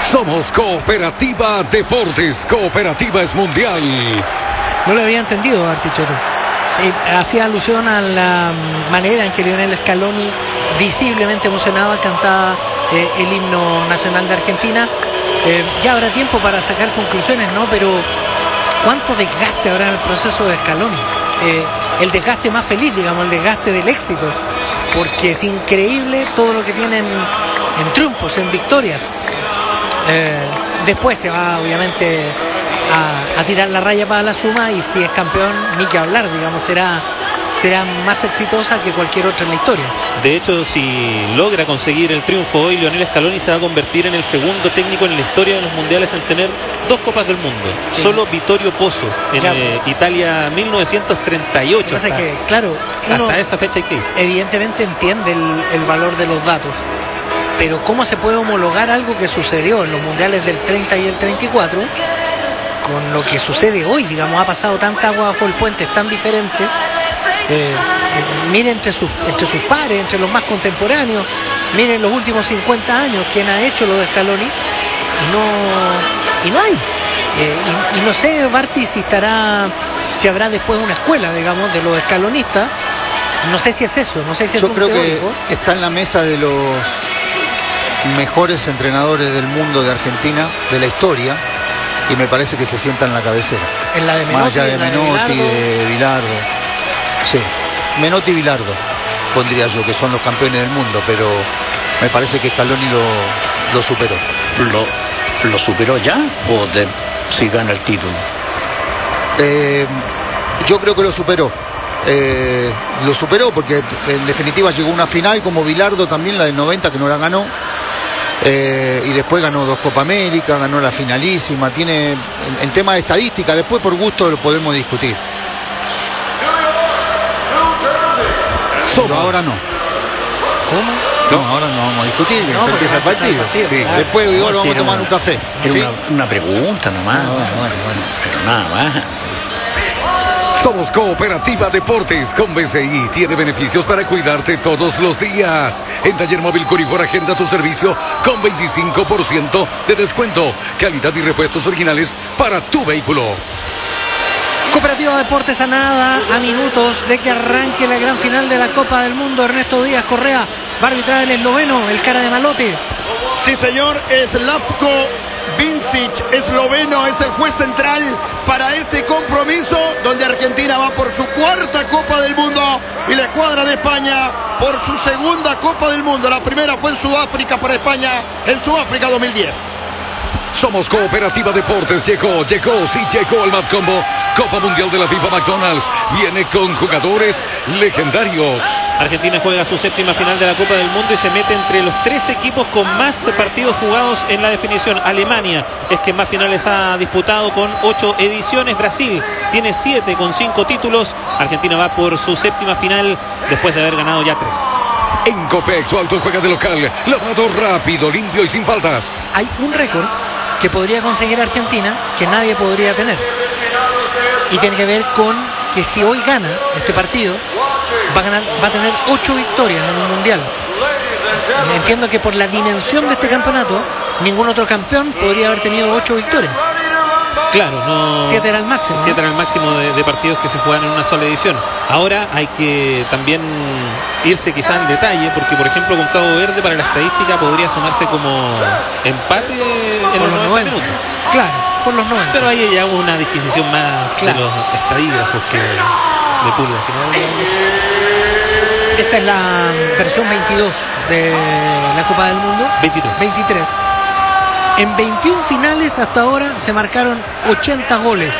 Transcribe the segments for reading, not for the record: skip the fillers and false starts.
Somos Cooperativa Deportes. Cooperativa es mundial. No lo había entendido, Artichoto. Sí, hacía alusión a la manera en que Lionel Scaloni, visiblemente emocionado, cantaba el himno nacional de Argentina. Ya habrá tiempo para sacar conclusiones, ¿no? Pero ¿cuánto desgaste habrá en el proceso de Scaloni? El desgaste más feliz, digamos, el desgaste del éxito. Porque es increíble todo lo que tienen en triunfos, en victorias. Después se va, obviamente, a tirar la raya para la suma, y si es campeón, ni que hablar, digamos, será más exitosa que cualquier otra en la historia. De hecho, si logra conseguir el triunfo hoy, Lionel Scaloni se va a convertir en el segundo técnico en la historia de los mundiales en tener 2 Copas del Mundo. Sí. Solo Vittorio Pozzo en Italia 1938. Hasta, que, claro, hasta esa fecha hay que ir. Evidentemente entiende el valor de los datos, pero ¿cómo se puede homologar algo que sucedió en los mundiales del 30 y el 34 con lo que sucede hoy? Digamos, ha pasado tanta agua bajo el puente, es tan diferente. Miren entre sus pares, entre los más contemporáneos, miren los últimos 50 años, quién ha hecho lo de Scaloni, y no hay. Y no sé, Barty, si habrá después una escuela, digamos, de los escalonistas. No sé si es eso, no sé si es Yo creo teórico. Que está en la mesa de los mejores entrenadores del mundo de Argentina, de la historia, y me parece que se sienta en la cabecera. En la de Menotti, más allá de Menotti, de Bilardo. Sí, Menotti y Bilardo, pondría yo, que son los campeones del mundo, pero me parece que Scaloni lo superó. ¿Lo superó ya o si gana el título? Yo creo que lo superó. Lo superó porque en definitiva llegó a una final como Bilardo también, la del 90, que no la ganó. Y después ganó 2 Copa América, ganó la finalísima. Tiene en tema de estadística, después por gusto lo podemos discutir. Pero ahora no. ¿Cómo? No, ahora no vamos a discutir, no, empieza el partido. Sí. Claro. Después igual vamos a tomar un café. ¿Sí? Una pregunta nomás. Bueno. Pero nada más. Somos Cooperativa Deportes con BCI. Tiene beneficios para cuidarte todos los días. En Taller Móvil Corifor agenda tu servicio con 25% de descuento. Calidad y repuestos originales para tu vehículo. Cooperativa Deportes a nada, a minutos de que arranque la gran final de la Copa del Mundo. Ernesto Díaz Correa va a arbitrar el esloveno, el cara de malote. Sí, señor, Slavko Vincic, esloveno, es el juez central para este compromiso, donde Argentina va por su 4ª Copa del Mundo y la escuadra de España por su 2ª Copa del Mundo. La primera fue en Sudáfrica para España, en Sudáfrica 2010. Somos Cooperativa Deportes. Llegó el Mad Combo. Copa Mundial de la FIFA McDonald's. Viene con jugadores legendarios. Argentina juega su 7ª final de la Copa del Mundo y se mete entre los 3 equipos con más partidos jugados en la definición. Alemania es quien más finales ha disputado con 8 ediciones. Brasil tiene 7 con 5 títulos. Argentina va por su 7ª final después de haber ganado ya 3. En Copec, tu auto juega de local. Lavado rápido, limpio y sin faltas. Hay un récord que podría conseguir Argentina que nadie podría tener. Y tiene que ver con que si hoy gana este partido, va a tener 8 victorias en un mundial. Entiendo que por la dimensión de este campeonato, ningún otro campeón podría haber tenido 8 victorias. Claro, no. 7 era el máximo. 7 era el máximo de partidos que se juegan en una sola edición. Ahora hay que también irse quizá en detalle, porque por ejemplo con Cabo Verde para la estadística podría sumarse como empate en los 90 minutos. Claro, por los 90. Pero ahí ya hubo una disquisición más de los estadígrafos que de pulgas. Esta es la versión 22 de la Copa del Mundo. 23. En 21 finales hasta ahora se marcaron 80 goles.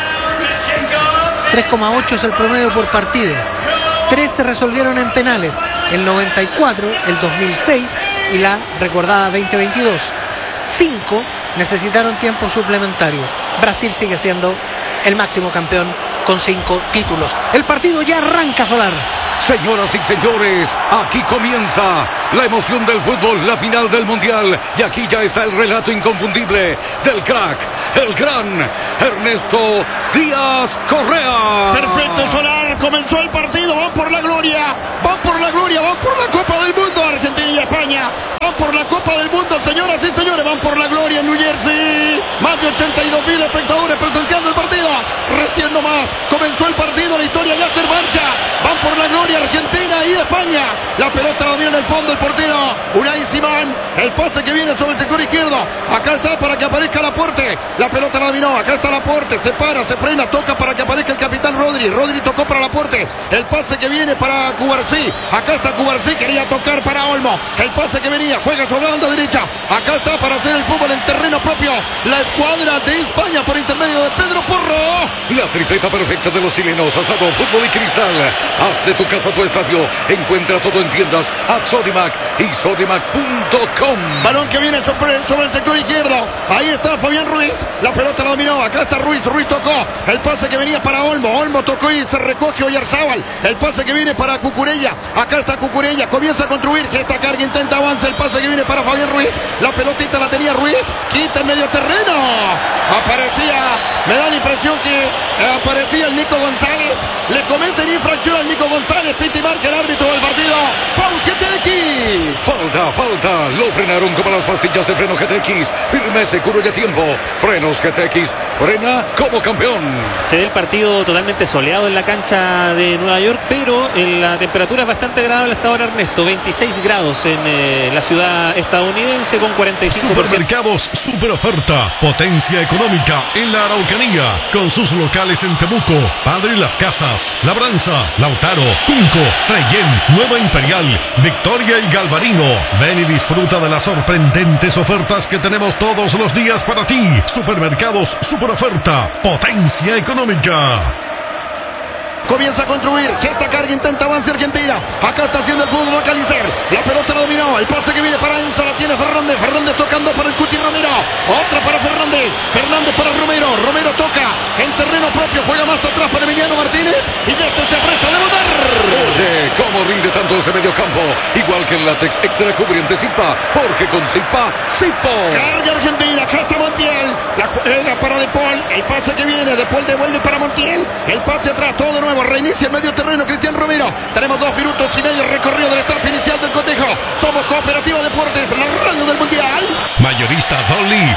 3,8 es el promedio por partido. 3 se resolvieron en penales. El 94, el 2006 y la recordada 2022. 5 necesitaron tiempo suplementario. Brasil sigue siendo el máximo campeón con 5 títulos. El partido ya arranca, Solar. Señoras y señores, aquí comienza la emoción del fútbol, la final del Mundial. Y aquí ya está el relato inconfundible del crack, el gran Ernesto Díaz Correa. Perfecto, Solar. Comenzó el partido. Van por la gloria. Van por la gloria. Van por la Copa del Mundo. Argentina y España. Van por la Copa del Mundo, señoras y señores. Van por la gloria en New Jersey. Más de 82.000 espectadores presenciando el partido. Recién nomás comenzó el partido. La historia ya está en marcha. Van por la gloria Argentina y España. La pelota la viene en el fondo el portero Unai Simón. El pase que viene sobre el sector izquierdo. Acá está para que aparezca Laporte. La pelota la dominó. Acá está Laporte. Se para, se frena, toca para que aparezca el capitán Rodri. Rodri tocó para Laporte. El pase que viene para Cubarsí. Acá está Cubarsí. Quería tocar para Olmo. El pase que venía. Juega sobre la banda derecha. Acá está para hacer el fútbol en terreno propio. La escuadra de España por intermedio de Pedro Porro. La tripleta perfecta de los chilenos. Asado, fútbol y cristal. Haz de tu casa tu estadio. Encuentra todo en tiendas Sodimac y Sodimac.com. Balón que viene sobre el sector izquierdo. Ahí está Fabián Ruiz. La pelota la dominó. Acá está Ruiz. Ruiz tocó. El pase que venía para Olmo. Olmo tocó y se recoge Oyarzábal. El pase que viene para Cucurella. Acá está Cucurella. Comienza a construir. Gesta carga, intenta avanza. El pase que viene para Fabián Ruiz. La pelotita la tenía Ruiz. Quita en medio terreno. Aparecía. Me da la impresión que aparecía el Nico González. Le cometen infracción al Nico González. Piti marca el árbitro del partido. Foul GTX. Falta. Lo frenaron como las pastillas de freno GTX. Firme, seguro y a tiempo. Frenos GTX. Frena como campeón. Se ve el partido totalmente soleado en la cancha de Nueva York, pero la temperatura es bastante agradable hasta ahora, Ernesto. 26 grados en la ciudad estadounidense con 45%. Supermercados Super Oferta. Potencia económica en la Araucanía. Con sus locales en Temuco, Padre Las Casas, Labranza, Lautaro, Cunco, Trellén, Nueva Imperial, Victoria y Galvarino. Ven y disfruta de las sorprendentes ofertas que tenemos todos los días para ti. Supermercados Super Oferta. Potencia económica. Comienza a construir. Gesta carga, intenta avance Argentina. Acá está haciendo el fútbol Macalister. La pelota la dominó. El pase que viene para Enzo la tiene Fernández. Fernández tocando para el Cuti Romero. Otra para Fernández. Fernández para Romero. Romero toca en terreno propio. Juega más atrás para Emiliano Martínez. Y ya se apresta a devolver. Oye, cómo rinde tanto ese medio campo. Igual que el látex extra cubriente Zipa. Porque con Zipa, Zipo. Carga Argentina. Acá está Montiel. La juega para De Paul. El pase que viene. De Paul devuelve para Montiel. El pase atrás. Todo de nuevo. Reinicia el medio terreno Cristian Romero. Tenemos 2 minutos y medio recorrido del etapa inicial del cotejo. Somos Cooperativa Deportes, la radio del Mundial. Mayorista Dolly.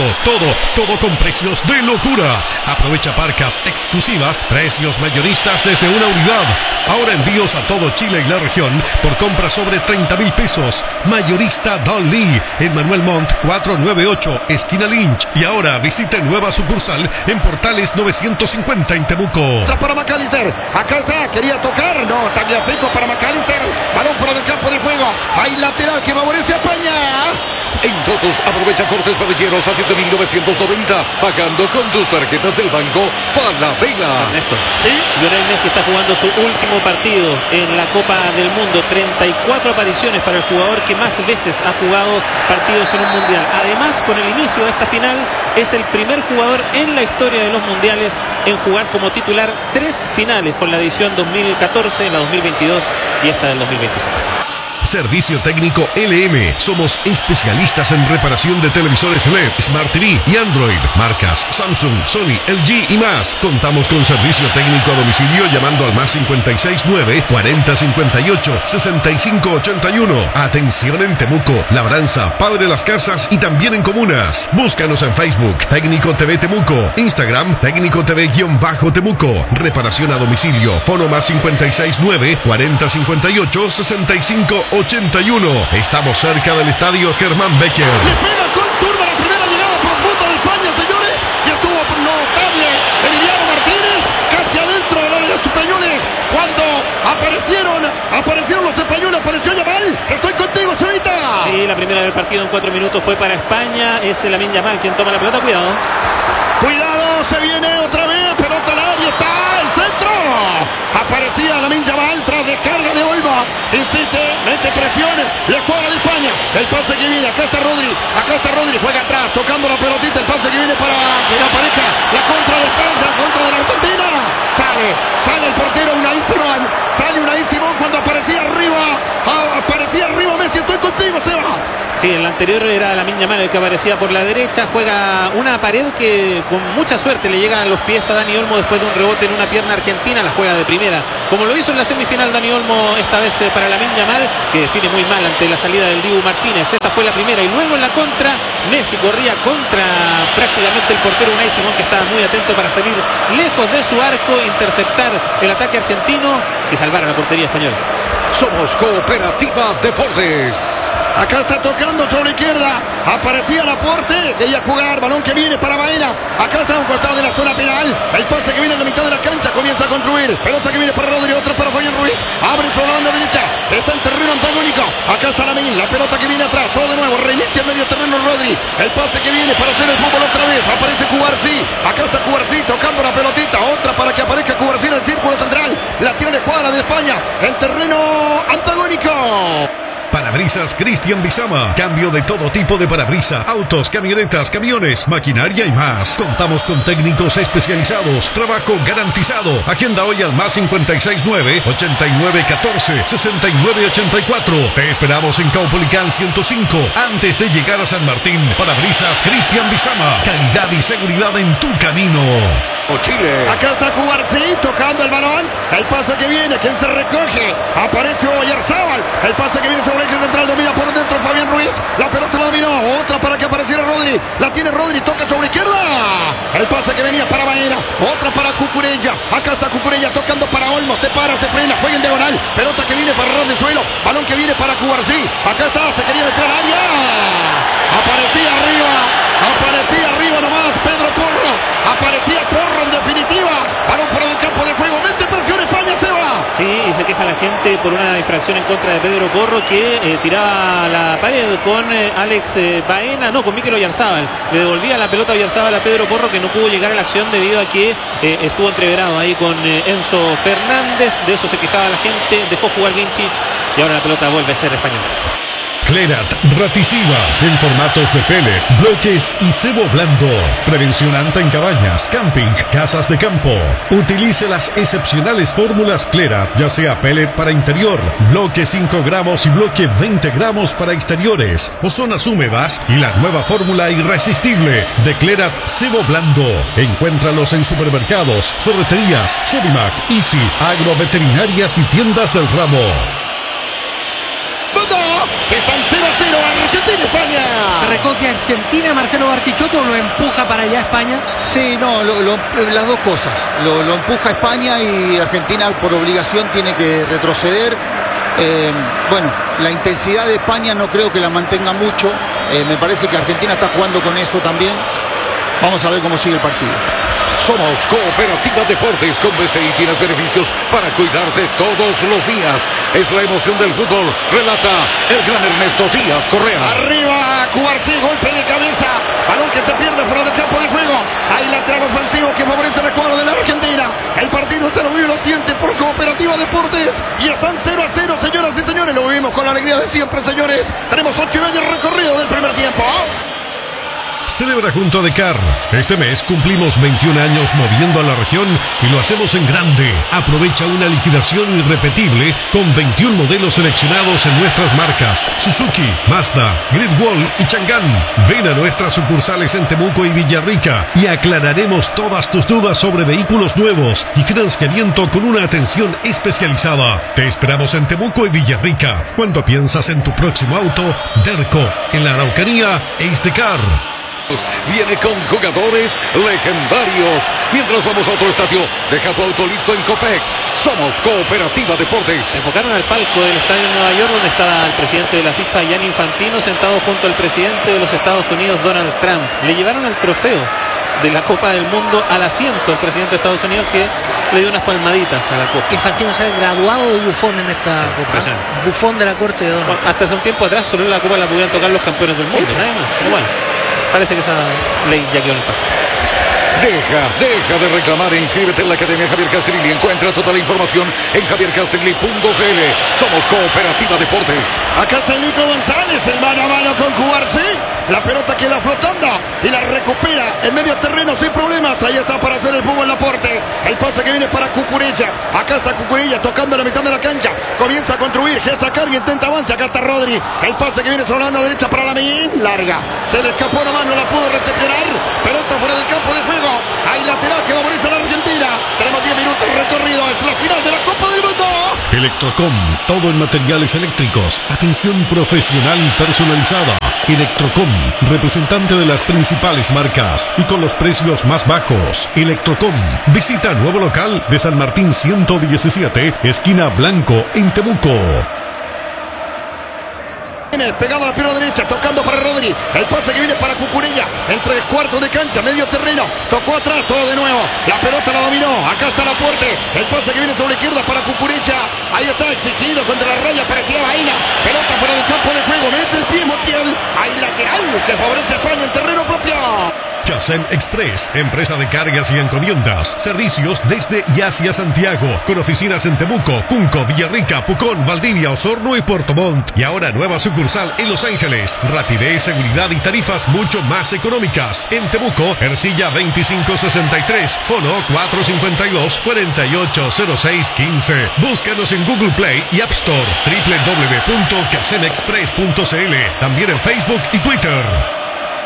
Todo con precios de locura. Aprovecha parcas exclusivas, precios mayoristas desde una unidad. Ahora envíos a todo Chile y la región por compra sobre 30.000 pesos. Mayorista Dolly en Manuel Montt 498, esquina Lynch. Y ahora visite nueva sucursal en Portales 950 en Temuco. Para Macalister. Acá está. Quería tocar. No. Tagliafico para Macalister. Balón fuera del campo de juego. Hay lateral que favorece a España. En Totos aprovecha cortes padilleros a 7.990. Pagando con tus tarjetas del banco Falabella. Ernesto. Sí. Lionel Messi está jugando su último partido en la Copa del Mundo. 34 apariciones para el jugador que más veces ha jugado partidos en un mundial. Además, con el inicio de esta final, es el primer jugador en la historia de los mundiales en jugar como titular 3 finales, con la edición 2014, la 2022 y esta del 2026. Servicio técnico LM. Somos especialistas en reparación de televisores LED, Smart TV y Android. Marcas Samsung, Sony, LG y más. Contamos con servicio técnico a domicilio llamando al más 569 40 58 65 81. Atención en Temuco, Labranza, Padre Las Casas y también en comunas. Búscanos en Facebook, Técnico TV Temuco. Instagram, Técnico TV-Temuco. Reparación a domicilio. Fono más 569 40 58 65 81. Estamos cerca del estadio Germán Becker. Le pega con zurda la primera llegada profunda de España, señores. Y estuvo notable Emiliano Martínez, casi adentro del área de los españoles. Cuando aparecieron los españoles, apareció Yamal. Estoy contigo, Cevita. Sí, la primera del partido en 4 minutos fue para España. Es Lamine Yamal quien toma la pelota. Cuidado. Cuidado, se viene otra vez. Pelota al área, está el centro. Aparecía Lamine Yamal tras descarga de Olmo. Insiste, mete presión. La escuadra de España. El pase que viene. Acá está Rodri. Juega atrás, tocando la pelotita. El pase que viene para que aparezca la contra de España, contra de la Argentina. Sale el portero Unai Simón. Sale Unai Simón Sí, en la anterior era Lamine Yamal el que aparecía por la derecha. Juega una pared que con mucha suerte le llega a los pies a Dani Olmo después de un rebote en una pierna argentina. La juega de primera, como lo hizo en la semifinal Dani Olmo, esta vez para Lamine Yamal, que define muy mal ante la salida del Dibu Martínez. Esta fue la primera, y luego en la contra, Messi corría contra prácticamente el portero Unai Simón, que estaba muy atento para salir lejos de su arco, interceptar el ataque argentino y salvar a la portería española. Somos Cooperativa Deportes. Acá está tocando sobre izquierda. Aparecía Laporte. Quería jugar. Balón que viene para Baena. Acá está a un costado de la zona penal. El pase que viene en la mitad de la cancha. Comienza a construir. Pelota que viene para Rodri. Otra para Fabián Ruiz. Abre sobre la banda derecha. Está en terreno antagónico. Acá está Lamine. La pelota que viene atrás. Todo de nuevo. Reinicia el medio terreno Rodri. El pase que viene para hacer el fútbol otra vez. Aparece Cubarsí. Acá está Cubarsí tocando la pelotita. Otra para que aparezca Cubarsí en el círculo central. La tiene la escuadra de España en terreno antagónico. Parabrisas Cristian Bizama. Cambio de todo tipo de parabrisas, autos, camionetas, camiones, maquinaria y más. Contamos con técnicos especializados. Trabajo garantizado. Agenda hoy al más 569-8914-6984. Te esperamos en Caupolicán 105, antes de llegar a San Martín. Parabrisas Cristian Bizama. Calidad y seguridad en tu camino. Chile. Acá está Cubarsí tocando el balón. El pase que viene, quien se recoge. Aparece Oyarzábal. El pase que viene sobre el eje central. Domina por dentro Fabián Ruiz. La pelota la dominó. Otra para que apareciera Rodri. La tiene Rodri. Toca sobre izquierda. El pase que venía para Baena. Otra para Cucurella. Acá está Cucurella tocando para Olmo. Se para, se frena. Juega en diagonal. Pelota que viene para ras de suelo. Balón que viene para Cubarsí. Acá está. Se quería meter al área. Aparecía arriba nomás Pedro Porro. Aparecía Porro en definitiva. Balón fuera del campo de juego. Mete presión España, se va. Sí, y se queja la gente por una infracción en contra de Pedro Porro, que tiraba la pared con Alex Baena, no, con Mikel Oyarzábal. Le devolvía la pelota a Oyarzábal a Pedro Porro, que no pudo llegar a la acción debido a que estuvo entreverado ahí con Enzo Fernández. De eso se quejaba la gente. Dejó jugar Vinicius y ahora la pelota vuelve a ser española. Clerat Raticiva en formatos de pellet, bloques y cebo blando. Prevención anta en cabañas, camping, casas de campo. Utilice las excepcionales fórmulas Clerat, ya sea pellet para interior, bloque 5 gramos y bloque 20 gramos para exteriores o zonas húmedas, y la nueva fórmula irresistible de Clerat cebo blando. Encuéntralos en supermercados, ferreterías, Sodimac, Easy, agroveterinarias y tiendas del ramo. Están 0-0 Argentina, España. Se recoge Argentina, Marcelo Bartichotto, lo empuja para allá España. Sí, no, las dos cosas. Lo empuja España y Argentina por obligación tiene que retroceder. Bueno, la intensidad de España no creo que la mantenga mucho. Me parece que Argentina está jugando con eso también. Vamos a ver cómo sigue el partido. Somos Cooperativa Deportes. Con BCI tienes beneficios para cuidarte todos los días. Es la emoción del fútbol. Relata el gran Ernesto Díaz Correa. Arriba Cubarsí, golpe de cabeza. Balón que se pierde fuera del campo de juego. Hay lateral ofensivo que favorece el cuadro de la Argentina. El partido usted lo vive y lo siente por Cooperativa Deportes. Y están 0-0, señoras y señores. Lo vivimos con la alegría de siempre, señores. Tenemos 8:30 recorrido del primer tiempo. Celebra junto a Decar. Este mes cumplimos 21 años moviendo a la región y lo hacemos en grande. Aprovecha una liquidación irrepetible con 21 modelos seleccionados en nuestras marcas: Suzuki, Mazda, Great Wall y Chang'an. Ven a nuestras sucursales en Temuco y Villarrica y aclararemos todas tus dudas sobre vehículos nuevos y financiamiento con una atención especializada. Te esperamos en Temuco y Villarrica. Cuando piensas en tu próximo auto, Derco. En la Araucanía, Ace Decar. Viene con jugadores legendarios. Mientras vamos a otro estadio, deja tu auto listo en Copec. Somos Cooperativa Deportes. Enfocaron al palco del estadio de Nueva York, donde está el presidente de la FIFA, Gianni Infantino, sentado junto al presidente de los Estados Unidos, Donald Trump. Le llevaron el trofeo de la Copa del Mundo al asiento del presidente de Estados Unidos, que le dio unas palmaditas a la Copa. Infantino se ha graduado de bufón en esta Copa. Bufón de la corte de Donald. Hasta hace un tiempo atrás solo la Copa la pudieran tocar los campeones del mundo, nada más. Pero bueno, parece que esa ley ya quedó en el pasado. Deja de reclamar e inscríbete en la Academia Javier Castrilli. Encuentra toda la información en javiercastrilli.cl. Somos Cooperativa Deportes. Acá está el Nico González, el mano a mano con Cubarsí. La pelota queda flotando y la recupera en medio terreno sin problemas. Ahí está para hacer el fútbol Laporte. El pase que viene para Cucurella. Valencia. Acá está Cucurella tocando la mitad de la cancha. Comienza a construir, gesta carga, intenta avance. Acá está Rodri. El pase que viene sobre la banda derecha para Lamine. Larga. Se le escapó nomás, no la pudo recepcionar. Pelota fuera del campo de juego. Hay lateral que favorece a la Argentina. Tenemos 10 minutos recorrido. Es la final de la Copa del Mundo. Electrocom, todo en materiales eléctricos. Atención profesional y personalizada. Electrocom, representante de las principales marcas y con los precios más bajos. Electrocom, visita nuevo local de San Martín 117, esquina Blanco, en Temuco. Pegado a la pierna derecha, tocando para Rodri. El pase que viene para Cucurella. En 3/4 de cancha, medio terreno. Tocó atrás, todo de nuevo. La pelota la dominó. Acá está Laporte. El pase que viene sobre la izquierda para Cucurella. Ahí está exigido contra la raya. Parecía Baena. Pelota fuera del campo de juego. Mete el pie Montiel. Hay lateral que favorece a España en terreno propio. Casen Express, empresa de cargas y encomiendas. Servicios desde y hacia Santiago, con oficinas en Temuco, Cunco, Villarrica, Pucón, Valdivia, Osorno y Puerto Montt. Y ahora nueva sucursal en Los Ángeles. Rapidez, seguridad y tarifas mucho más económicas. En Temuco, Ercilla 2563, fono 452-480615. Búscanos en Google Play y App Store. www.casenexpress.cl. También en Facebook y Twitter.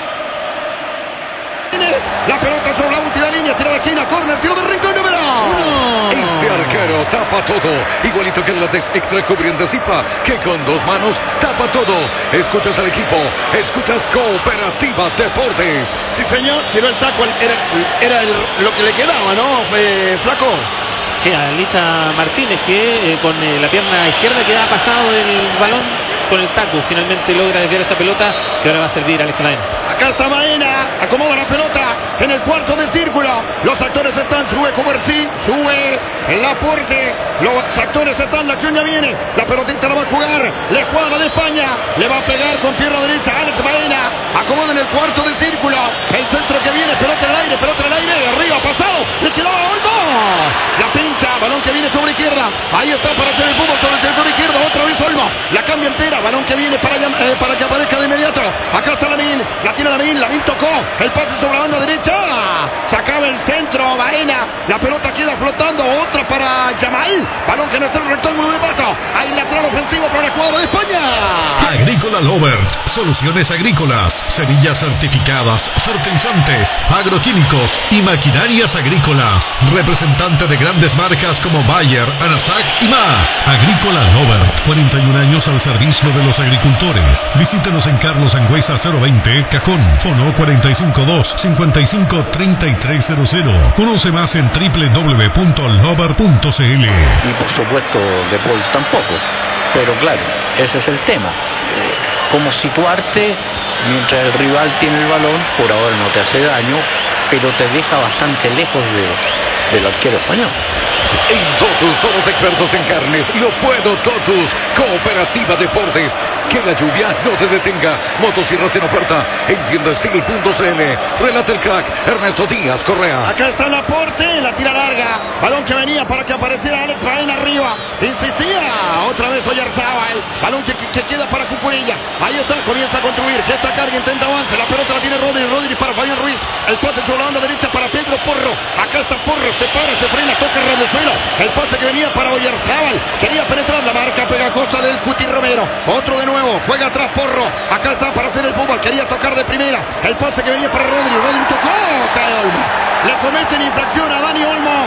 La pelota sobre la última línea, tira de esquina, córner, tiro de rincón número. Este arquero tapa todo, igualito que el látex extra cubriente Zipa, que con 2 manos tapa todo. Escuchas al equipo, escuchas Cooperativa Deportes. Sí, señor, tiró el taco, era lo que le quedaba, ¿no, Flaco? Sí, a Licha Martínez, que con la pierna izquierda queda pasado del balón con el taco. Finalmente logra desviar esa pelota que ahora va a servir a Alex Baena. Acá está Baena, acomoda la pelota en el cuarto de círculo. Los actores están, sube Comercí, sube el Laporte. Los actores están, la acción ya viene. La pelotita la va a jugar, la escuadra de España. Le va a pegar con pierna derecha Alex Baena. Acomoda en el cuarto de círculo. El centro que viene, pelota en el aire, arriba, pasado. Le quedó a Olmo. La pincha, balón que viene sobre la izquierda. Ahí está para hacer el fútbol sobre el territorio izquierdo. Otra vez Olmo, la cambia entera. Balón que viene para que aparezca de inmediato. Acá está Lamine, la tiene Lamine tocó. El pase sobre la banda derecha. Sacaba el centro, Baena. La pelota queda flotando. Otra para Yamal. Balón que no está en el rectángulo de paso. Hay lateral ofensivo para la escuadra de España. Agrícola Lovert, soluciones agrícolas, semillas certificadas, fertilizantes, agroquímicos y maquinarias agrícolas. Representante de grandes marcas como Bayer, Anasac y más. Agrícola Lovert, 41 años al servicio de los agricultores. Visítenos en Carlos Angüesa 020, Cajón, fono 452-553300. Conoce más en www.lovert.cl. Y por supuesto De Paul tampoco. Pero claro, ese es el tema. Cómo situarte mientras el rival tiene el balón. Por ahora no te hace daño, pero te deja bastante lejos del arquero español. En Totus somos expertos en carnes. Lo puedo Totus. Cooperativa Deportes. Que la lluvia no te detenga. Motosierras en oferta en tiendastil.cl. Relata el crack Ernesto Díaz Correa. Acá está Laporte, la tira larga. Balón que venía para que apareciera Alex Baena arriba. Insistía. Otra vez Oyarzábal. Balón que queda para Cucurella. Ahí está, comienza a construir. Gesta carga, intenta avance. La pelota la tiene Rodri. Rodri para Fabián Ruiz. El pase sobre la banda derecha para Pedro Porro. Acá está Porro. Se para, se frena, toca el radio suelo. El pase que venía para Oyarzábal. Quería penetrar la marca pegajosa del Cuti Romero. Otro de nuevo. Juega atrás Porro. Acá está para hacer el fútbol. Quería tocar de primera. El pase que venía para Rodri. Rodri tocó. Cae Olmo. Le cometen infracción a Dani Olmo.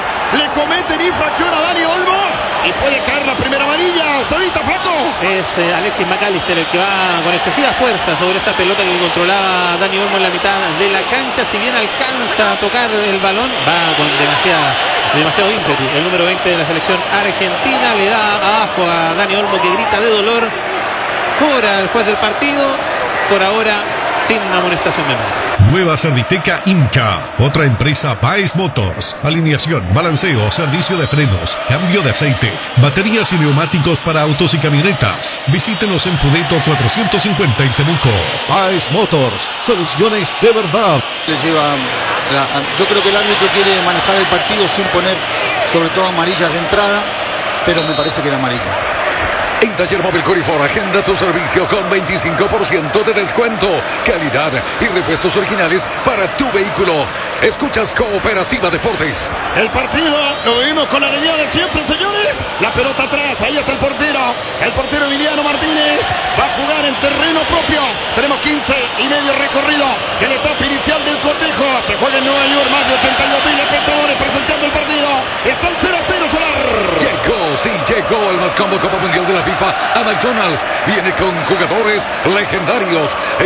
Y puede caer la primera amarilla. Salita, Flaco. Es Alexis McAllister el que va con excesiva fuerza sobre esa pelota que controlaba Dani Olmo en la mitad de la cancha. Si bien alcanza a tocar el balón, va con demasiado ímpetu. El número 20 de la selección argentina le da abajo a Dani Olmo, que grita de dolor. Cobra el juez del partido. Por ahora, sin amonestación de más. Nueva Serviteca Inca, otra empresa Baez Motors. Alineación, balanceo, servicio de frenos, cambio de aceite, baterías y neumáticos para autos y camionetas. Visítenos en Pudeto 450 en Temuco. Baez Motors, soluciones de verdad. Yo creo que el árbitro quiere manejar el partido sin poner sobre todo amarillas de entrada, pero me parece que era amarilla. En Taller Móvil Corifor, agenda tu servicio con 25% de descuento. Calidad y repuestos originales para tu vehículo. Escuchas Cooperativa Deportes. El partido lo vivimos con la alegría de siempre, señores. La pelota atrás, ahí está el portero. El portero Emiliano Martínez va a jugar en terreno propio. Tenemos 15,5 recorrido en la etapa inicial del cotejo. Se juega en Nueva York, más de 82.000 espectadores presenciando el partido. Está el 0-0 Solar. Llegó el Matcombo Copa Mundial de la FIFA a McDonald's. Viene con jugadores legendarios.